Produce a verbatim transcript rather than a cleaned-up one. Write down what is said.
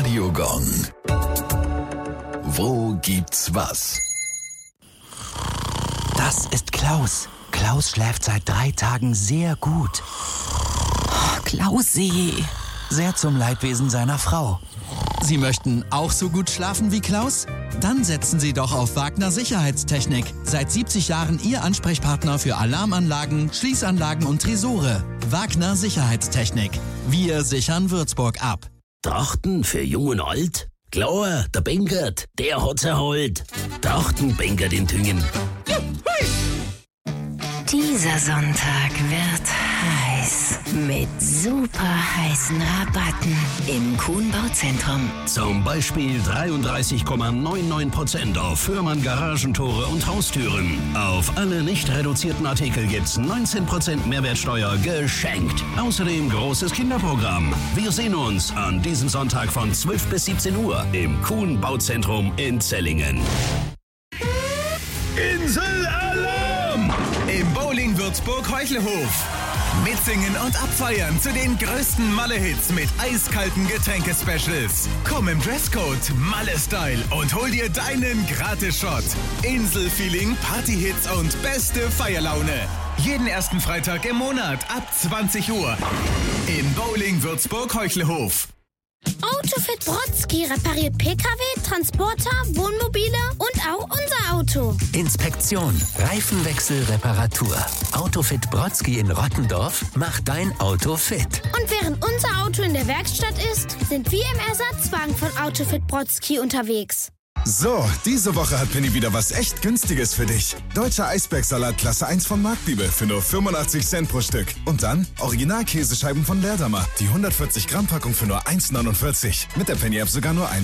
Radiogong. Wo gibt's was? Das ist Klaus. Klaus schläft seit drei Tagen sehr gut. Oh, Klausi. Sehr zum Leidwesen seiner Frau. Sie möchten auch so gut schlafen wie Klaus? Dann setzen Sie doch auf Wagner Sicherheitstechnik. Seit siebzig Jahren Ihr Ansprechpartner für Alarmanlagen, Schließanlagen und Tresore. Wagner Sicherheitstechnik. Wir sichern Würzburg ab. Trachten für Jung und Alt? Klar, der Bengert, der hat's erholt. Trachten Bengert in Tüngen. Dieser Sonntag wird heiß mit super heißen Rabatten im Kuhn Bauzentrum. Zum Beispiel dreiunddreißig Komma neunundneunzig Prozent auf Fürmann Garagentore und Haustüren. Auf alle nicht reduzierten Artikel gibt's neunzehn Prozent Mehrwertsteuer geschenkt. Außerdem großes Kinderprogramm. Wir sehen uns an diesem Sonntag von zwölf bis siebzehn Uhr im Kuhn Bauzentrum in Zellingen. Inselalarm! Im Bowling Würzburg Heuchelhof. Mitsingen und abfeiern zu den größten Malle-Hits mit eiskalten Getränke-Specials. Komm im Dresscode Malle-Style und hol dir deinen Gratis-Shot. Insel-Feeling, Party-Hits und beste Feierlaune. Jeden ersten Freitag im Monat ab zwanzig Uhr. Im Bowling Würzburg Heuchelhof. Autofit Brodsky repariert P K W, Transporter, Wohnmobile und auch unser Auto. Inspektion, Reifenwechsel, Reparatur. Autofit Brodsky in Rottendorf macht dein Auto fit. Und während unser Auto in der Werkstatt ist, sind wir im Ersatzwagen von Autofit Brodsky unterwegs. So, diese Woche hat Penny wieder was echt Günstiges für dich. Deutscher Eisbergsalat Klasse eins von Marktliebe für nur fünfundachtzig Cent pro Stück. Und dann Original-Käsescheiben von Lehrdamer. Die hundertvierzig Gramm Packung für nur eins neunundvierzig. Mit der Penny-App sogar nur eins